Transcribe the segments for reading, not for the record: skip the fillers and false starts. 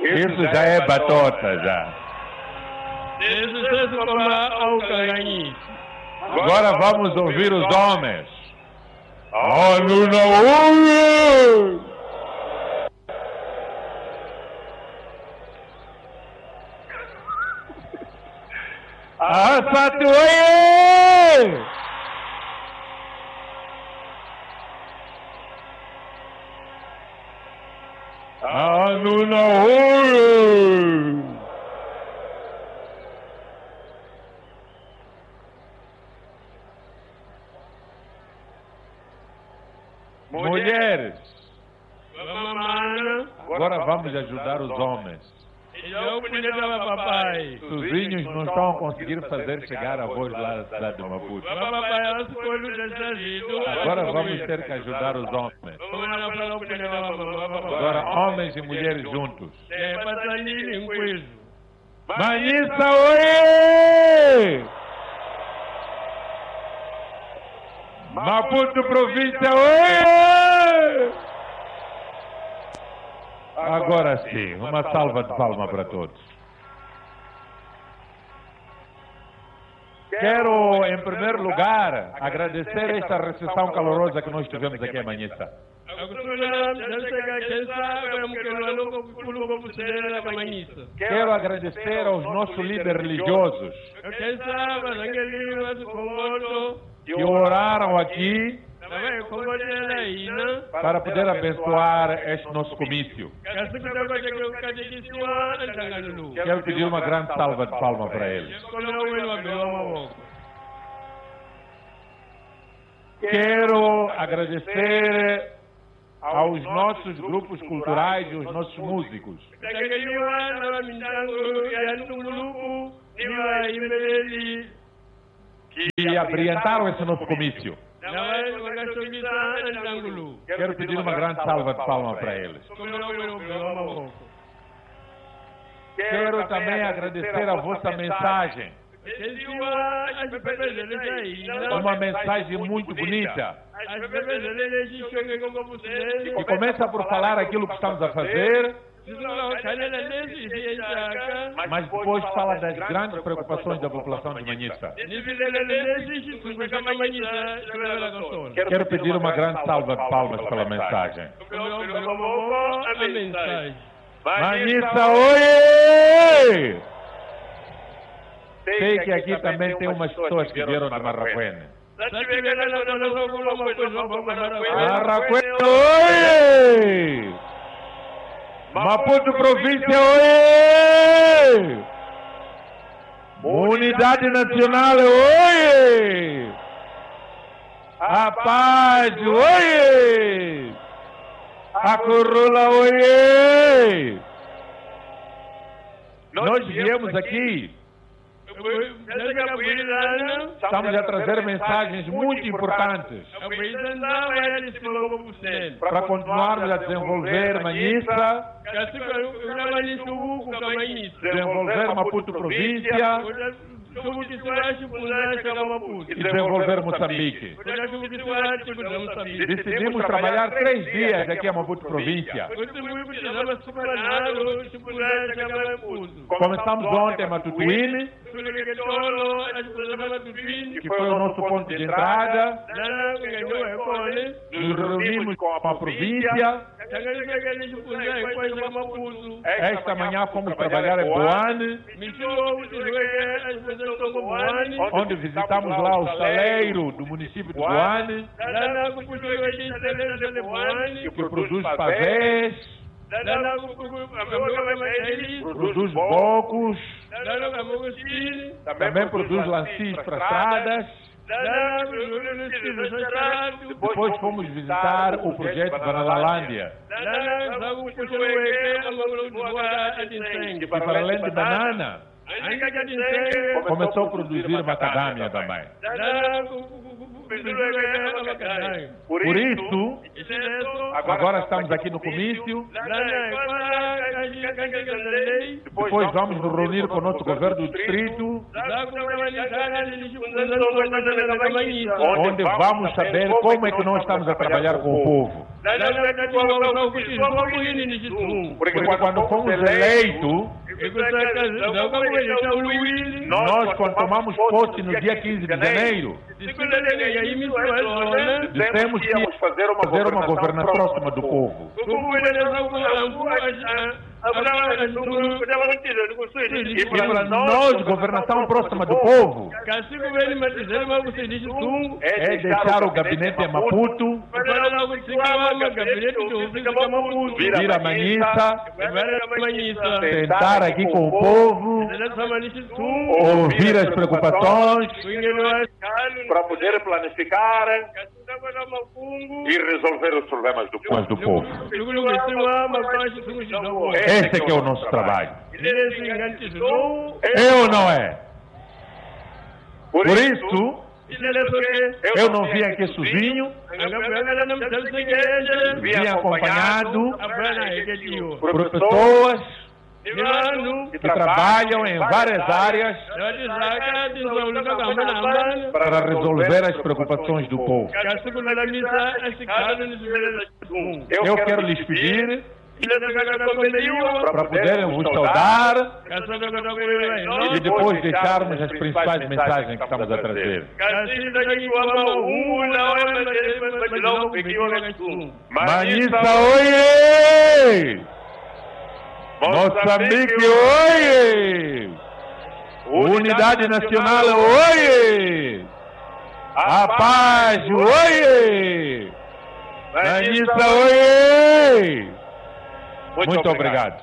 Isso já é batota, já. Agora vamos ouvir os homens. Mulheres, agora vamos ajudar os homens. Sozinhos não estão a conseguir fazer chegar a voz lá da cidade de Maputo. Agora vamos ter que ajudar os homens. Agora, homens e mulheres juntos. Manhissa, oi! Maputo província, oi! Agora sim, uma salva de palmas para todos. Quero, em primeiro lugar, agradecer esta recepção calorosa que nós tivemos aqui em Manhissa. Quero agradecer aos nossos líderes religiosos que oraram aqui para poder abençoar este nosso comício. Quero pedir uma grande salva de palmas para eles. Quero agradecer aos nossos grupos culturais e aos nossos músicos que abrilhantaram esse nosso comício. Quero pedir uma grande salva de palmas para eles. Quero também agradecer a vossa mensagem. Uma mensagem muito bonita. Que começa por falar aquilo que estamos a fazer, mas depois fala das grandes preocupações da população de Manhissa. Quero pedir uma grande salva de palmas pela mensagem. Manhissa, oi! Sei que aqui também tem umas pessoas que vieram de Marraquene. Marraquene, oi! Maputo província, oi! Unidade Nacional, oi! A paz, oi! A Curula, oi! Nós viemos aqui. Estamos a trazer mensagens muito importantes para continuarmos a desenvolver Manhissa, desenvolver Maputo província e desenvolver Moçambique. Decidimos trabalhar 3 dias aqui a Maputo província. Começamos ontem em Matutuíne, que foi o nosso ponto de entrada. Nos reunimos com a província. Esta manhã fomos trabalhar em Boane, onde visitamos lá o saleiro do município de Boane, que produz pavês, produz bocos, também produz lancis para estradas. Depois fomos visitar o projeto Banalalândia. E para além de banana, começou a produzir macadâmia também. Por isso, agora estamos aqui no comício. Depois vamos nos reunir com o nosso governo do distrito, onde vamos saber como é que nós estamos a trabalhar com o povo. Porque quando fomos eleitos, nós, quando tomamos posse no dia 15 de janeiro, dissemos que íamos fazer uma governação próxima do povo. E para nós, governação próxima do povo é deixar o gabinete em Maputo, vir a Manhissa, sentar aqui com o povo, ouvir as preocupações, para poder planificar e resolver os problemas do povo. Esse é que é o nosso trabalho. É ou não é? Por isso, eu não vim aqui sozinho, vim acompanhado por pessoas que trabalham em várias áreas para resolver as preocupações do povo. Eu quero lhes pedir para poderem vos saudar e depois deixarmos as principais mensagens que estamos a trazer. Manhissa, oie! Moçambique, oie! Unidade Nacional, oie! A paz, oie! Manhissa, oie! Muito obrigado.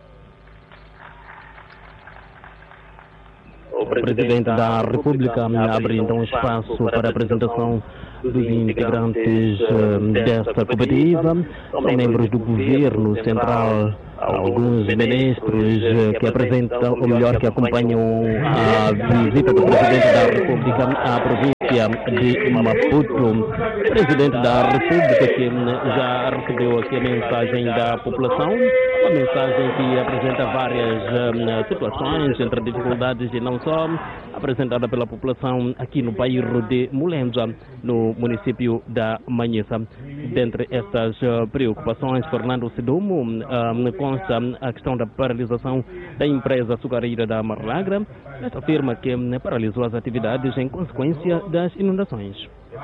O Presidente da República abre então espaço para a apresentação dos integrantes desta comitiva. São membros do governo central, alguns ministros que apresentam, ou melhor, que acompanham a visita do Presidente da República à província de Maputo. O Presidente da República que já recebeu aqui a mensagem da população, uma mensagem que apresenta várias situações entre dificuldades e não só, apresentada pela população aqui no bairro de Mulenza, no município da Manhissa. Dentre estas preocupações, Fernando Sidumo consta a questão da paralisação da empresa açucareira da Marlagra. Esta afirma que paralisou as atividades em consequência das inundações.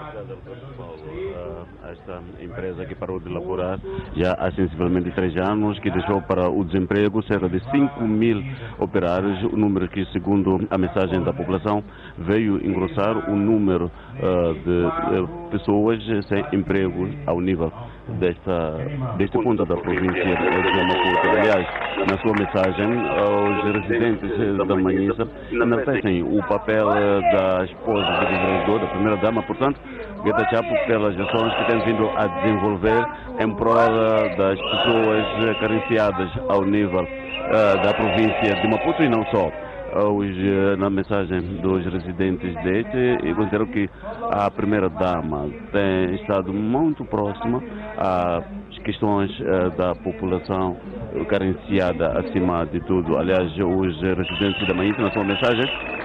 Esta empresa que parou de elaborar já há sensivelmente 3 anos, que deixou para o desemprego cerca de 5.000 operários, o número que, segundo a mensagem da população, veio engrossar o número de pessoas sem emprego ao nível deste ponto da província de Maputo. Aliás, na sua mensagem, os residentes da Manhissa enaltecem o papel da esposa do governador, da primeira-dama, portanto, Guetta Chapo, pelas ações que tem vindo a desenvolver em prol das pessoas carenciadas ao nível da província de Maputo e não só. Hoje, na mensagem dos residentes eu considero que a primeira-dama tem estado muito próxima às questões da população carenciada acima de tudo. Aliás, os residentes da Manhissa, na sua mensagem,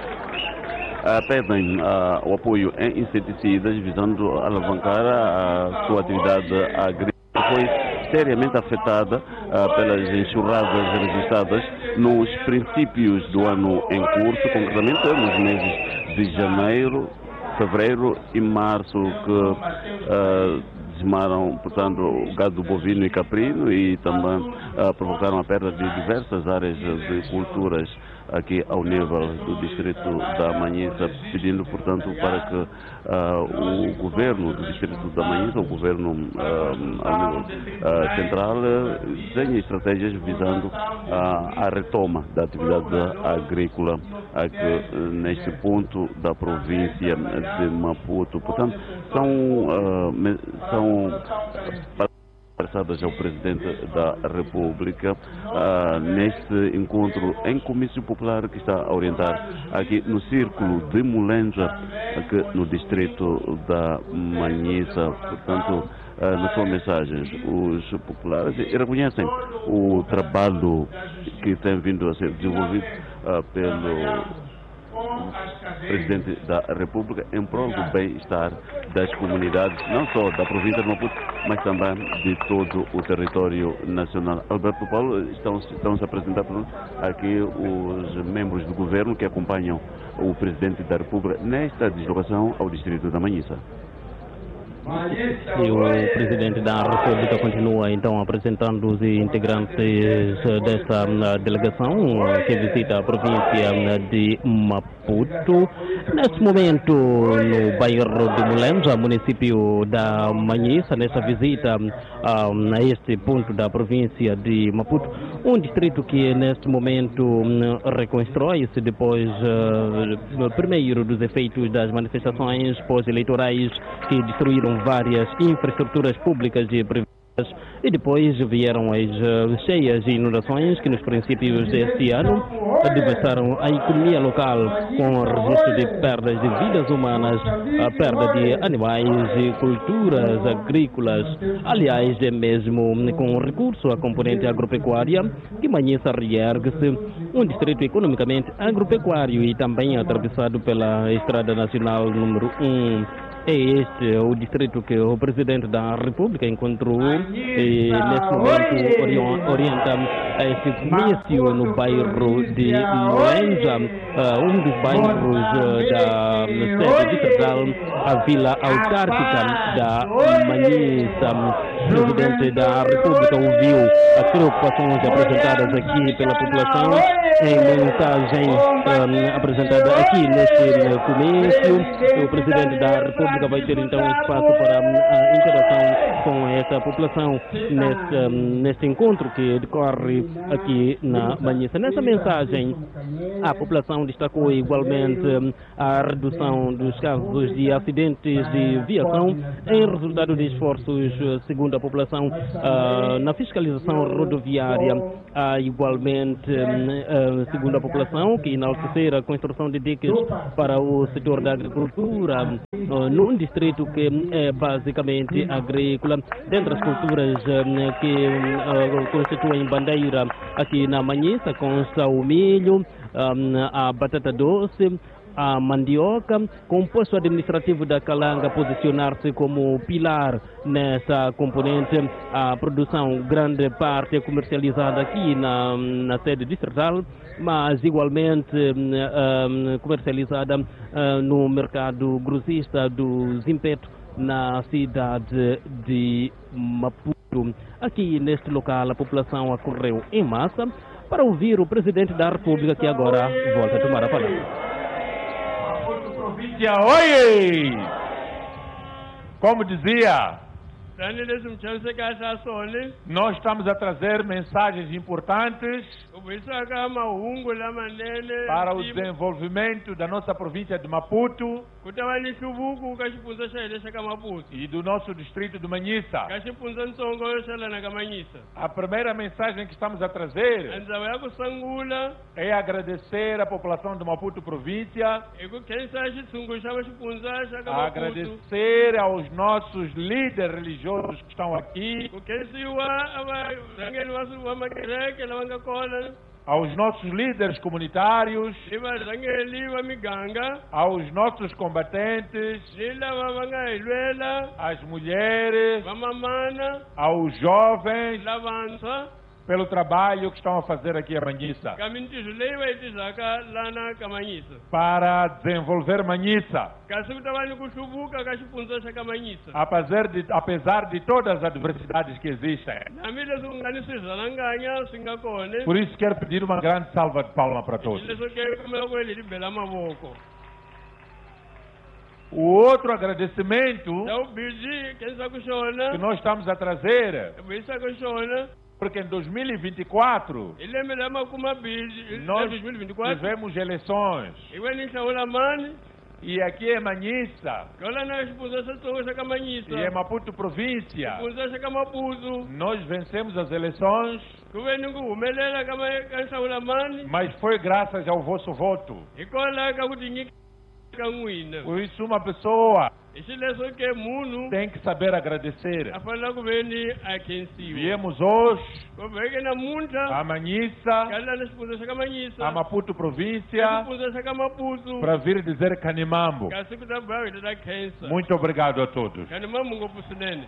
pedem o apoio em inseticidas, visando alavancar a sua atividade agrícola, que foi seriamente afetada pelas enxurradas registradas nos princípios do ano em curso, concretamente nos meses de janeiro, fevereiro e março, que dizimaram, portanto, o gado bovino e caprino e também provocaram a perda de diversas áreas de culturas aqui ao nível do distrito da Manhissa, pedindo, portanto, para que o governo do distrito da Manhissa, o governo ao nível central, desenhe estratégias visando a retoma da atividade agrícola aqui neste ponto da província de Maputo. Portanto, são endereçadas ao Presidente da República neste encontro em comício popular que está a orientar aqui no Círculo de Mulenja, aqui no distrito da Manhissa. Portanto, nas suas mensagens, os populares reconhecem o trabalho que tem vindo a ser desenvolvido pelo Presidente da República em prol do bem-estar das comunidades, não só da província de Maputo, mas também de todo o território nacional. Alberto Paulo, estão-se apresentando aqui os membros do governo que acompanham o Presidente da República nesta deslocação ao distrito da Manhissa. E o Presidente da República continua então apresentando os integrantes dessa delegação que visita a província de Maputo. Neste momento, no bairro de Mulenja, município da Manhissa, nessa visita a este ponto da província de Maputo, um distrito que neste momento reconstrói-se depois primeiro dos efeitos das manifestações pós-eleitorais que destruíram várias infraestruturas públicas e privadas, e depois vieram as cheias e inundações que nos princípios deste ano devastaram a economia local, com registro de perdas de vidas humanas, a perda de animais e culturas agrícolas. Aliás, é mesmo com recurso à componente agropecuária que Manhissa reergue-se, um distrito economicamente agropecuário e também atravessado pela Estrada Nacional número 1. É este o distrito que o Presidente da República encontrou e nesse momento orienta esse comício no bairro de Mulenja, um dos bairros da sede distrital, a Vila Autárquica da Manhissa. O Presidente da República ouviu as preocupações apresentadas aqui pela população em mensagem apresentada aqui neste comício. O Presidente da República vai ter então espaço para a interação com essa população neste encontro que decorre aqui na Manhissa. Nessa mensagem, a população destacou igualmente a redução dos casos de acidentes de viação em resultado de esforços, segundo a população, na fiscalização rodoviária. Há igualmente, segundo a população, que enaltecer a construção de diques para o setor da agricultura num distrito que é basicamente agrícola. Dentre as culturas que constituem bandeira aqui na Manhissa consta o milho, a batata doce, a mandioca, com o posto administrativo da Calanga posicionar-se como pilar nessa componente. A produção, grande parte, é comercializada aqui na sede distrital, mas igualmente comercializada no mercado grossista do Zimpeto, na cidade de Maputo. Aqui neste local a população acorreu em massa para ouvir o Presidente da República, que agora volta a tomar a palavra. Oi! Como dizia, nós estamos a trazer mensagens importantes para o desenvolvimento da nossa província de Maputo e do nosso distrito de Manhissa. A primeira mensagem que estamos a trazer é agradecer a população de Maputo província, agradecer aos nossos líderes religiosos que estão aqui, aos nossos líderes comunitários, aos nossos combatentes, às mulheres, aos jovens, pelo trabalho que estão a fazer aqui a Manhissa, para desenvolver Manhissa, apesar de todas as adversidades que existem. Por isso quero pedir uma grande salva de palmas para todos. O outro agradecimento que nós estamos a trazer, porque em 2024 nós tivemos eleições E aqui é Manhissa. Kala na expusa sa Kamanyisa. E é Maputo província. Expusa sa Kamapuzo. Nós vencemos as eleições, Kuwenu kumelela kama kansahulamani. mas foi graças ao vosso voto. Ikola kakutingika kangwina. Por isso uma pessoa Isileso ke munu. tem que saber agradecer. Afala kuveni akensiwa. Viemos hoje Kubeke na munta. a Manhissa, Kala na expusa sa Kamanyisa. a Maputo província, Expusa sa Kamapuzo. para vir dizer Canimambo. Kasi kutabawe tata kensa. Muito obrigado a todos. Kanimambo ngopusinene.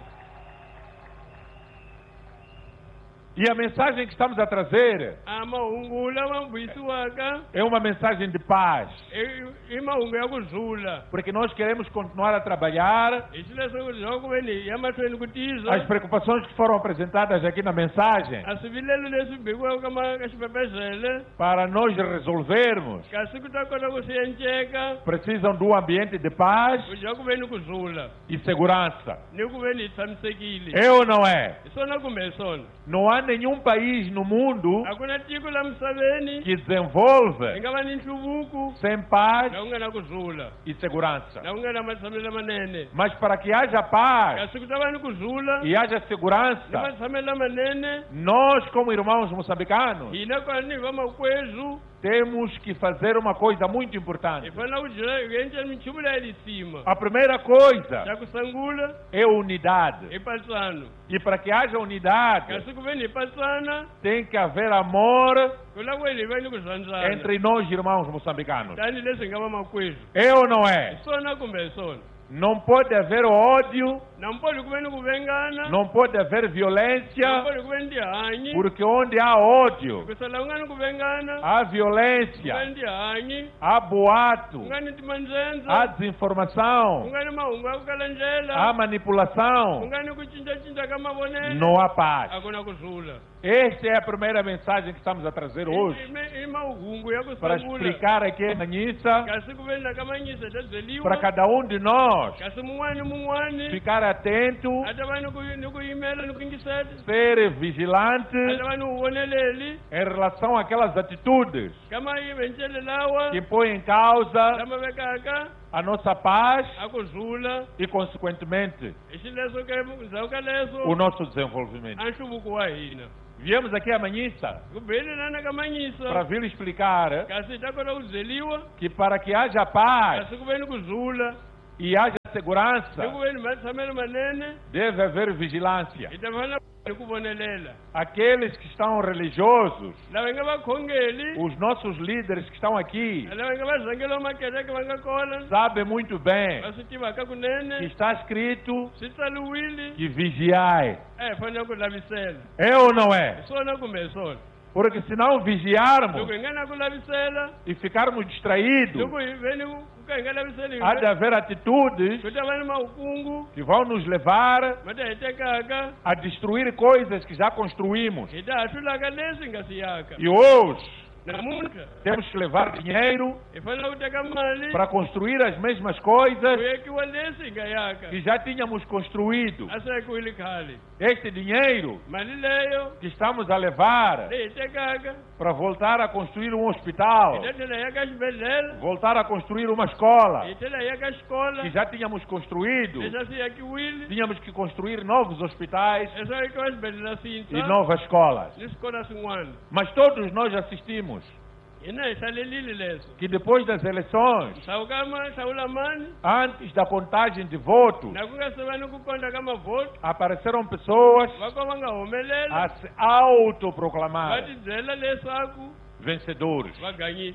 E a mensagem que estamos a trazer Amahungula mambuyisiwaka. é uma mensagem de paz, Imahungu yakuzula. porque nós queremos continuar a trabalhar. Isileso kuveni yamathweni kutiza. As preocupações que foram apresentadas aqui na mensagem, Asivilelo leswi bekiwaka kama kaxipepezele. para nós resolvermos, Kasi ku ta kota ku siyenceka. precisam de um ambiente de paz Ku dya ku veni ku zula. e segurança. Ni ku veni hi tshamisekile. É ou não é? Hi swona kumbe hi swona. Não há nenhum país no mundo A ku na tiko la misaveni. que Hi desenvolve nga va ni nhluvuko. sem paz Na ku nga na ku zula. e segurança. Na ku nga na matshamelo lamanene. Mas para que haja paz Kasi ku ta va ni ku zula. e haja Ni segurança, matshamelo lamanene. nós como irmãos moçambicanos Hina kwani hi vamakwezu. temos que fazer uma coisa muito Hi importante. fanele ku byela hi endla minchumu leyi hi tsima. A primeira coisa Xa ku sangula. é unidade. Hi patsano. E para que haja unidade, Kasi ku veni hi patsana. tem que haver amor Ku la ku veni hi va ni ku zwandzana. entre nós irmãos moçambicanos. Tani leswi hi nga vamakwezu. É ou não é? Swona kumbe hi swona. Não pode haver ódio, Nampoli ku veni ku vengana. não pode haver violência, Nampoli ku veni tihanyi. porque onde há ódio, Ku sala ku nga ni ku vengana. há Ku violência, nga ni tihanyi. há boato, Ku nga ni timandzenza. há Ku desinformação, nga ni mahungu ya ku kala há ndlela. Ku manipulação, nga ni ku cincacinca ka mavonelo. não há paz. A ku na ku zula. Esta é a primeira mensagem que estamos a trazer hoje, I mahungu ya ku para sangula. explicar aqui na Manhissa, Kasi ku veni na ka manyisa ta byeliwa. para cada um de nós Kasi mun'wani mun'wani. ficar atento, A ta va ni ku yimela ni ku yingisela. ser vigilante A ta va ni wu voneleli. em relação àquelas atitudes Kama yivencele lawa. que põem em causa Lama vekaka. a nossa paz A ku zula. e, consequentemente, Hi xileso ke ndzhaku ka leswo. o nosso desenvolvimento. A nhluvuko wa hina. Viemos aqui a Manhissa Ku belelana ka para manyisa. vir explicar Kasi hi ta kota ku byeliwa. que para que haja paz Kasi ku veni ku zula. e haja segurança, Ni ku veni matshamelo manene. deve haver vigilância. Hi ta fanele ni ku vonelela. Aqueles que estão religiosos, Lava hi nga vakhongeli. os nossos líderes que estão aqui, Lava hi nga vazangeli va makereke va nga kona. sabem muito bem Va swi tivaka que kunene. está escrito Swi tsaliwile. que vigiai. Hi fanele ku lavisela. É ou não é? Hi swona kumbe hi swona. Porque se não vigiarmos Loko hi nga na ku lavisela. e ficarmos distraídos, Loko hi veni ku ka hi nga laviseli. há de haver atitudes Ku ta va ni mahukungu. que vão nos levar Ma ta hi tekaka. a destruir coisas que já construímos. Hi ta ha hlulaka leswi hi nga swi yaka. E hoje Namuntlha temos que levar dinheiro hi fanele ku teka mali. para construir as mesmas Ku coisas yekiwa leswi hi nga yaka. que já tínhamos construído. A swi yekiwile khale. Este dinheiro Mali leyo que estamos a levar leyi hi tekaka. para voltar a construir um hospital, Hi ta tlhela hi ya ka xibedhlele. voltar a construir uma escola Hi tlhela hi ya ka xikola. que já tínhamos construído, Leswi a swi yakiwile. tínhamos que construir novos hospitais Leswi a yekiwa swibedhlela e swintshwa. novas escolas. Ni swikolo swin'wana. Mas todos nós assistimos Hina hi hlalelile leswo. que depois das eleições, Hlawula mani. antes da contagem de votos, Na ku nga se va ni ku konta ka mavhoti. apareceram pessoas Va ko va nga humelela. a se Va autoproclamar tibyela leswaku vencedores. va ganyile.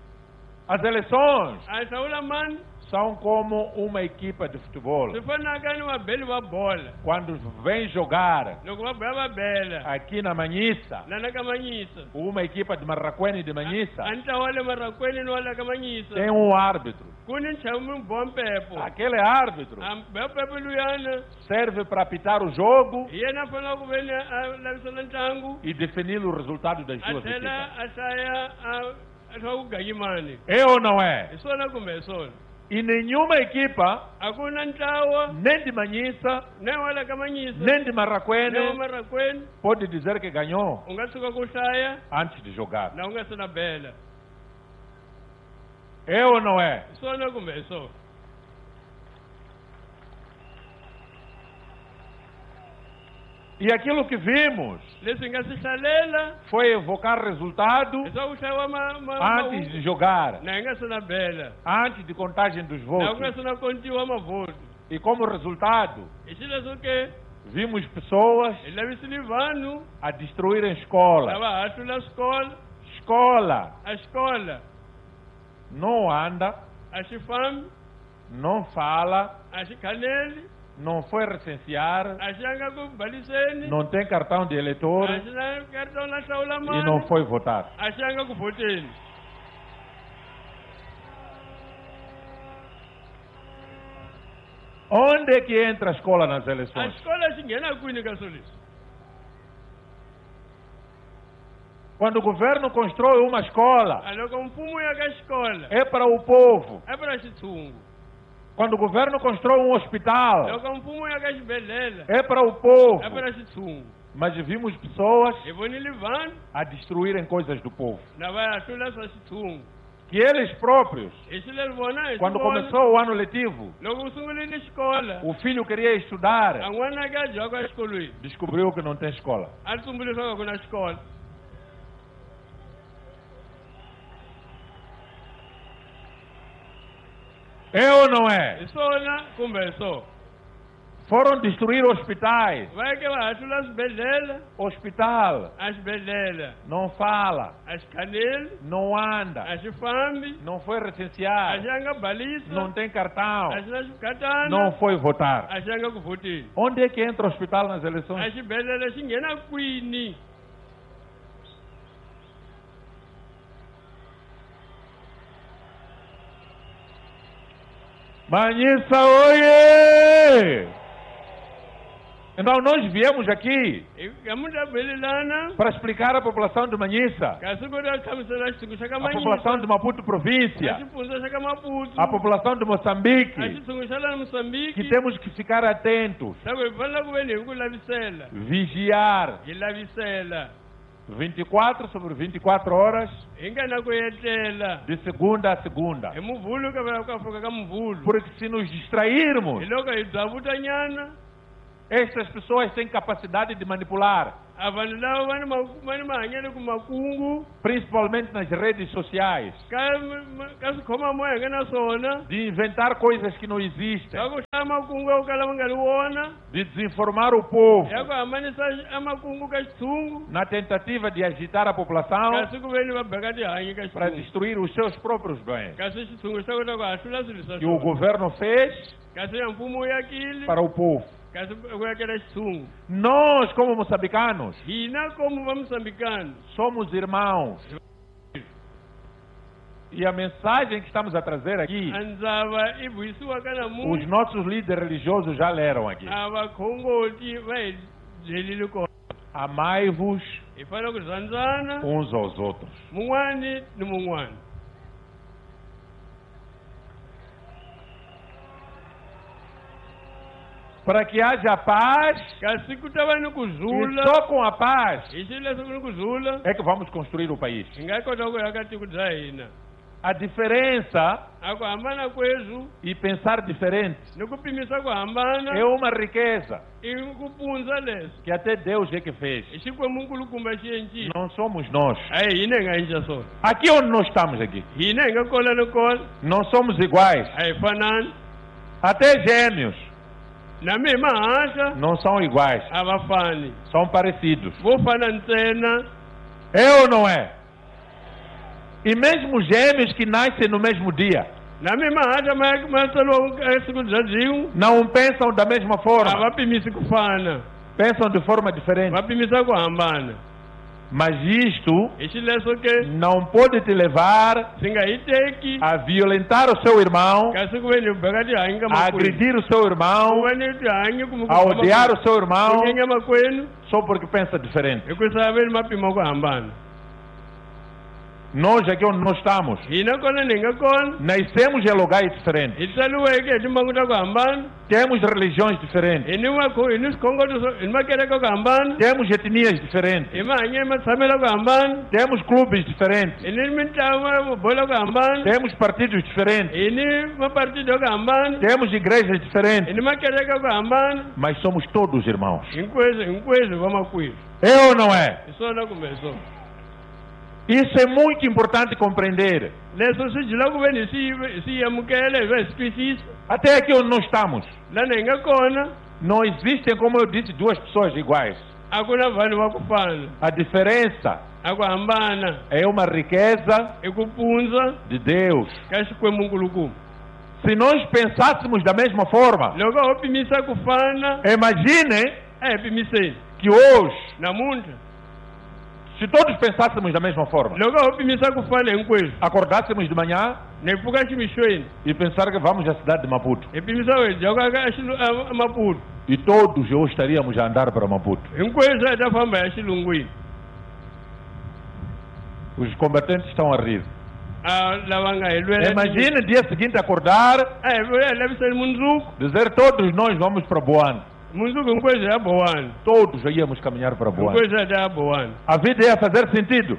As eleições A hi hlawula mani. são como uma equipa de futebol. Swi fanaka ni vabeli va bola. Quando vem jogar Loko va boya va bela. aqui na Manhissa, Lana ka Manyisa. uma equipa de Marraquene de A Manhissa, ni ta wa le Marakweni ni wa la ka Manyisa. tem um árbitro. Ku ni nchamu boha mpepo. Aquele árbitro A boha mpepo luyana. serve para apitar o jogo Hi yena a fanele ku veni a lavisela ntlangu. e definir o resultado das A duas tlhela equipes. a hlaya a swa ku ganyi mani. É ou não é? Hi swona kumbe hi swona. E nenhuma equipa, A ku na ntlawa. nem de Manhissa, Na wa la ka Manyisa. nem de Na wa Marraquene, Marakweni. pode dizer que ganhou U nga tshuka ku hlaya. antes de jogar. Na u nga se na bela. É ou não é? Swona kumbe so. E aquilo que vimos Leswi nga swi hlalela foi evocar resultado leswaku hlayiwa antes de jogar, na hi nga se na bela antes de contagem dos na ku nga votos. se na kontiwa mavoto. E como resultado, Hi xileswo ke vimos pessoas hi lavisile vanhu a destruírem escolas. lava ha hlula swikolo Escola a xikola não anda, a xi fambi não fala, a xi khaneli não foi recensear, a xi yanga ku baliseni não tem cartão de a eleitor xi na kartão na hlawula e não mali foi votar. a xi yanga ku voteni. Onde é que entra a escola nas A eleições? xikola xi nghena kwini ka swilo leswi? Quando o governo constrói uma escola, A loko mfumo ya ka xikola é para o povo. a para xitshungu. Quando o governo constrói um hospital, Loko mfumo ya ka xibedhlele é para o povo. a para xitshungu. Mas vimos pessoas Hi vonile vanhu a destruírem coisas do povo. lava ya hlula swa xitshungu. Que eles próprios, Hi xi leri vona hi quando swi vona. começou o ano letivo, Loko u sungulile xikola o filho queria estudar, a n'wana ke a dyaka exikolweni descobriu que não tem escola. a ri tumbuluxiwaka ku na xikola. É ou não é? Hi swona kumbe hi swo. Foram destruir hospitais. Va ye ke va ha hlula swibedhlele Hospital a xibedhlele não fala, a xi khaneli não anda, a xi fambi não foi a recensear, xi yanga balisa não tem cartão, a xi na xikhatana não foi votar. a xi yanga ku voteni. Onde é que entra o hospital nas A eleições? xibedhlele xi nghena kwini? Manhissa, oiê! Então nós viemos aqui Hi mu ta belelana para explicar à população de Manhissa, kasi ku ta hlamusela xitshungu xa ka a população de Manyisa Maputo a província, xifundza xa ka Maputo a população de a Moçambique, xitshungu xa laha que Moçambique temos que ficar atentos, swa ku hi fanele ku veni hi ku lavisela vigiar hi lavisela 24 sobre 24 horas, hi nga na ku etlela de segunda a segunda. hi muvhulu ka va ka fika ka muvhulu Porque se nos distrairmos, hi loko hi bvavutanyana estas pessoas têm capacidade de manipular, a vanhu lava va ni mahanyele ku makungu principalmente nas redes sociais, ka swikhoma moya hi nga na swona de inventar coisas que não existem, swa ku hlaya makungu yo kala va nga ni wona de desinformar o povo, ya ku hambanisa a makungu ka xitshungu na tentativa de agitar a população kasi ku veni va beka tihanyi ka para xitshungu destruir os seus próprios bens. kasi xitshungu xi ta kota ku hahlula swilo swa Que o swona governo fez kasi ya mfumo wu yakile para o povo. kasi ku yakela xitshungu. Nós, como moçambicanos, Hina como va moçambicano somos irmãos. E a mensagem que estamos a trazer aqui, a ndzava i vuyisiwa ka os namuntlha nossos líderes religiosos já leram aqui. a vakhongoti va hi byelile kona Amai-vos hi fanele ku rhandzana uns aos outros. mun'wani ni mun'wani. Para que haja paz, kasi ku ta va ni ku e zula só com a paz hi xilo leswi ku ni ku zula é que vamos construir o país. hi nga kota ku ya ka tiko bya hina. A diferença A ku hambana kweswi e pensar diferente ni ku pimisa ku hambana é uma riqueza i ku pundza leswi que até Deus é que fez. hi xikwemukulukumba xi encile Não somos nós. a hi hina hi nga endla swona Aqui onde nós estamos aqui, hina hi nga kola ni kola não somos iguais. a hi fanani Até gêmeos na mihi mahahla não são iguais, a va fani são parecidos. vo fana ntsena. É ou não é? E mesmo gêmeos que nascem no mesmo dia, Na mihi mahahla ma tsariwa siku bya byiwu não pensam da mesma a forma, va pimisi ku fana pensam de forma diferente. va pimisa ku hambana. Mas isto Hi xileswo ke não pode te levar swi nga hi teki a violentar o seu irmão, kasi ku veni hi beka tihanyi ka a makwenu agredir o seu ku irmão, veni tihanyi kumbe a odiar o seu ku irmão, nyenya makwenu só porque pensa diferente. hi ku sava veni ma pima ku hambana. Nós aqui onde nós estamos, nascemos em lugares diferentes. Temos religiões diferentes. Temos etnias diferentes. Temos clubes diferentes. Temos partidos diferentes. Temos igrejas diferentes. Mas somos todos irmãos. É ou não é? Isso é muito importante compreender. Até aqui onde nós estamos, não existem, como eu disse, duas pessoas iguais. A diferença é uma riqueza de Deus. Se nós pensássemos da mesma forma, imagine que hoje, se todos pensássemos da mesma forma, acordássemos de manhã e pensar que vamos à cidade de Maputo, e todos hoje estaríamos a andar para Maputo. Os combatentes estão a rir. Imagine dia seguinte acordar, dizer todos nós vamos para Boane. Todos íamos caminhar para Boane. A vida ia fazer sentido.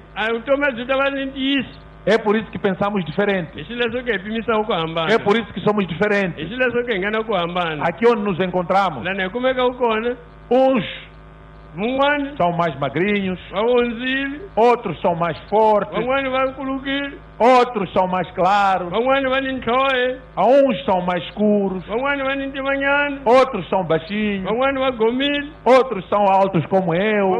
É por isso que pensamos diferente. É por isso que somos diferentes. Aqui onde nos encontramos, uns são mais magrinhos, outros são mais fortes, outros são mais claros, uns são mais escuros, outros são baixinhos, outros são altos como eu.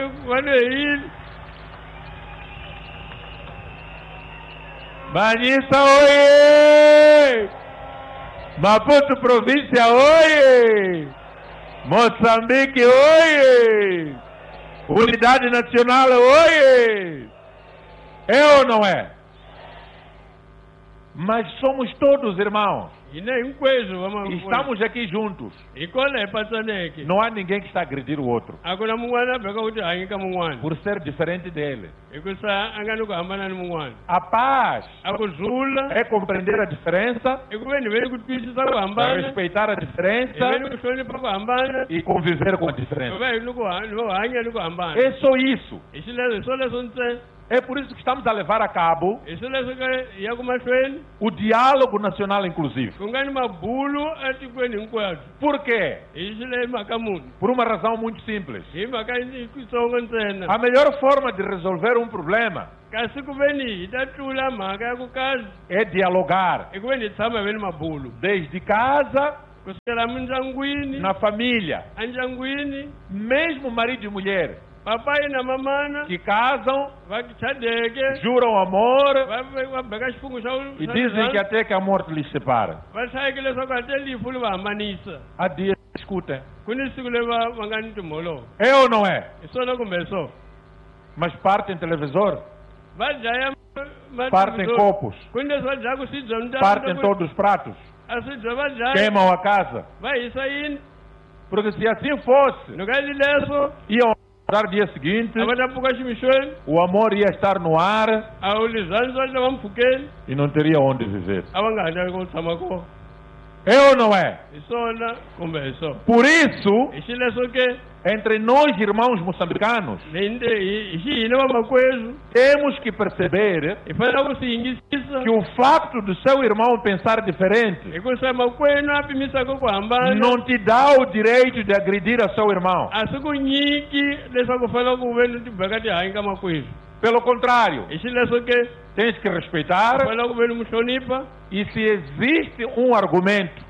Banissa, oie! Maputo província, oie! Moçambique, oie! Unidade Nacional, oie! É ou não é? Mas somos todos irmãos. Estamos aqui juntos. Não há ninguém que está a agredir o outro por ser diferente dele. A paz é compreender a diferença, respeitar a diferença e conviver com a diferença. É só isso. É por isso que estamos a levar a cabo o diálogo nacional inclusivo. Por quê? Por uma razão muito simples. A melhor forma de resolver um problema é dialogar. Desde casa, na família, mesmo marido e mulher que casam, juram amor e dizem que até que a morte lhes separa. Há dias discutem. É ou não é? Mas partem televisor, partem copos, partem todos os pratos, queimam a casa. Porque se assim fosse, iam no dia seguinte, o amor ia estar no ar e não teria onde viver. É ou não é? Por isso, entre nós irmãos moçambicanos, temos que perceber que o facto do seu irmão pensar diferente não te dá o direito de agredir a seu irmão. Pelo contrário, tens que respeitar, e se existe um argumento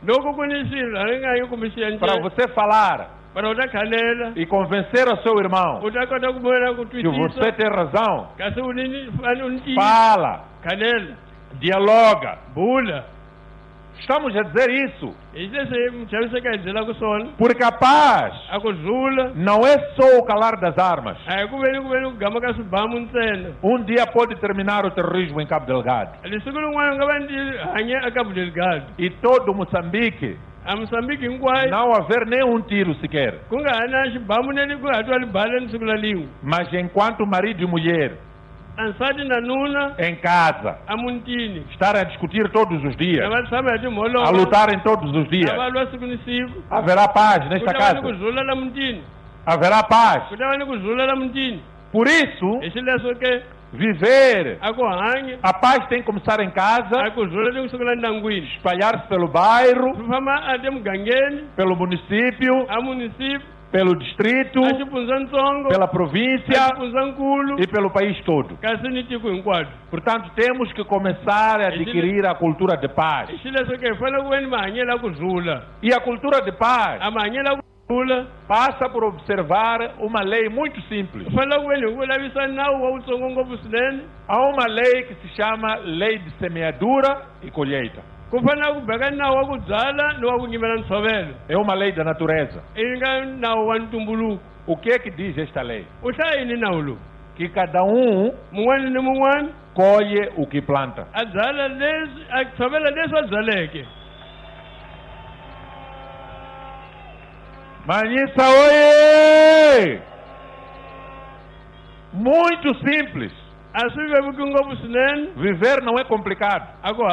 para você falar e convencer o seu irmão que você tem razão, fala, dialoga. Estamos a dizer isso porque a paz não é só o calar das armas. Um dia pode terminar o terrorismo em Cabo Delgado e todo Moçambique não haver nenhum tiro sequer. Mas enquanto marido e mulher em casa, estar a discutir todos os dias, a lutarem todos os dias, haverá paz nesta casa. Haverá paz. Por isso, viver a paz tem que começar em casa, espalhar-se pelo bairro, pelo município, pelo distrito, pela província e pelo país todo. Portanto, temos que começar a adquirir a cultura de paz. E a cultura de paz passa por observar uma lei muito simples. Há uma lei que se chama Lei de Semeadura e Colheita. É uma lei da natureza. O que é que diz esta lei? Que cada um colhe o que planta. Manhissa, oie! Muito simples. Viver não é complicado.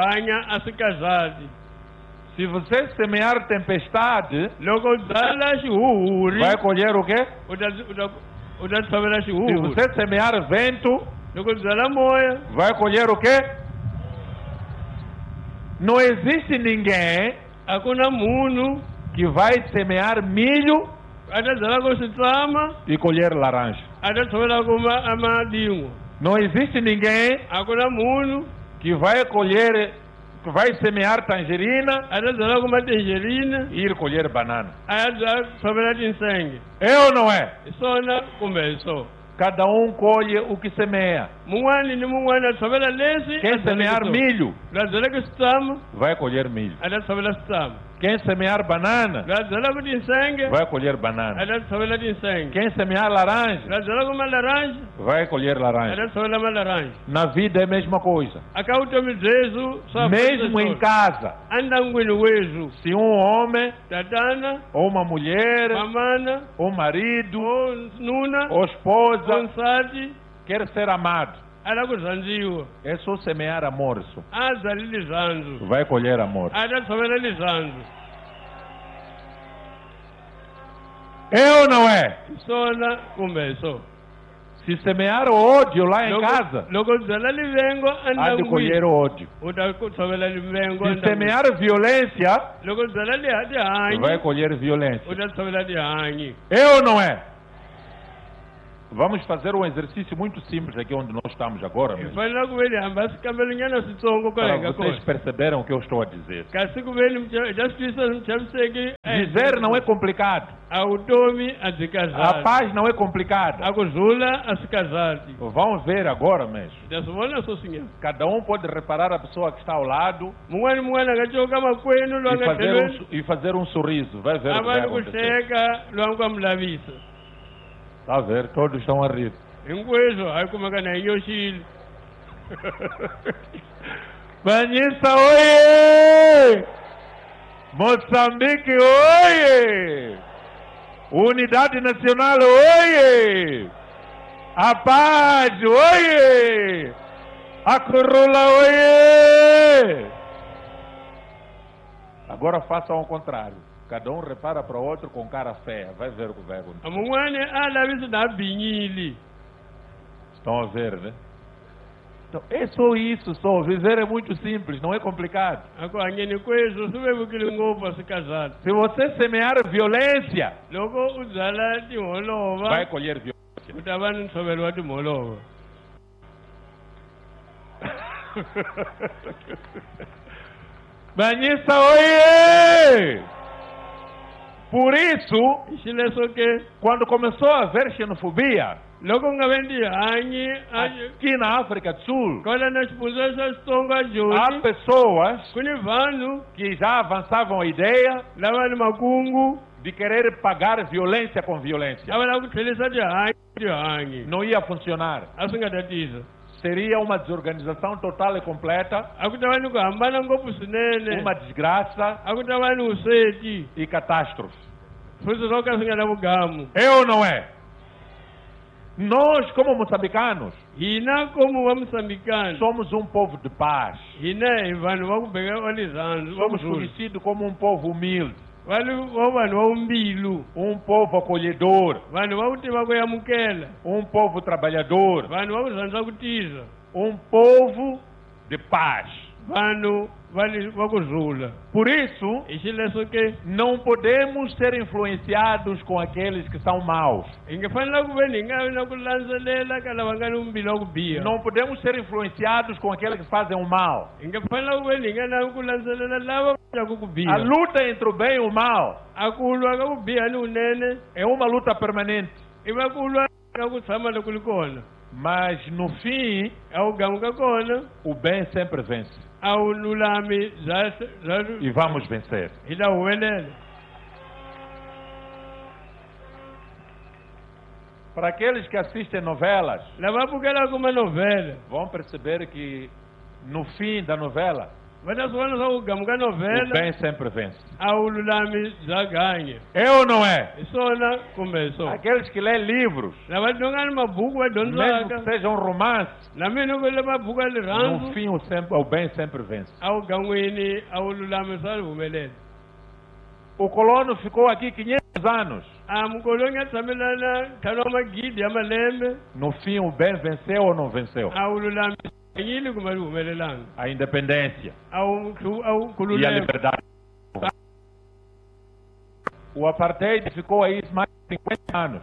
Se você semear tempestade, vai colher o quê? Se você semear vento, vai colher o quê? Não existe ninguém que vai semear milho e colher laranja. Não existe ninguém que vai semear tangerina e ir colher banana. É ou não é? Cada um colhe o que semeia. Quem semear milho vai colher milho. Quem semear banana vai colher banana. Quem semear laranja vai colher laranja. Na vida é a mesma coisa. Mesmo em casa, se um homem ou uma mulher ou marido ou esposa quer ser amado, é só semear amor. Vai colher amor. É ou não é? Se semear ódio lá em casa, há de colher ódio. Se semear violência, vai colher violência. É ou não é? Vamos fazer um exercício muito simples aqui onde nós estamos agora mesmo. Para vocês perceberam o que eu estou a dizer. Viver não é complicado. A paz não é complicada. Vamos ver agora mesmo. Cada um pode reparar a pessoa que está ao lado e fazer um sorriso. Vai ver o que vai acontecer. Está a ver? Todos estão a rir. Manhissa, oie! Moçambique, oie! Unidade Nacional, oie! A paz, oie! A curula, oie! Agora façam ao contrário. Cada um repara para o outro com cara feia. Vai ver o que vai acontecer. Estão a ver, né? Então, é só isso, só. Viver é muito simples, não é complicado. Se você semear violência, vai colher violência. Manhissa, oie! Por isso, quando começou a haver xenofobia aqui na África do Sul, há pessoas que já avançavam a ideia de querer pagar violência com violência. Não ia funcionar. Seria uma desorganização total e completa, uma desgraça e catástrofe. É ou não é? Nós, como moçambicanos, hina como moçambicanos, somos um povo de paz. Hina vanhu va ku beka walizandla. Somos conhecidos como um povo humilde. Vanhu va umbilu. Um povo acolhedor. Vanhu va ku tiva ku yamukela. Um povo trabalhador. Vanhu va ku rhandza ku tiza. Um povo de paz. Vanhu va ku zula. Por isso, não podemos ser influenciados com aqueles que são maus. Não podemos ser influenciados com aqueles que fazem o mal. A luta entre o bem e o mal é uma luta permanente. Mas no fim, o bem sempre vence. E vamos vencer. Para aqueles que assistem novelas, vão perceber que no fim da novela, o bem sempre vence. É ou não é? Aqueles que lêem livros, mesmo que sejam romances, no fim o bem sempre vence. O colono ficou aqui 500 anos. No fim o bem venceu ou não venceu? A independência e a liberdade. O apartheid ficou aí mais de 50 anos.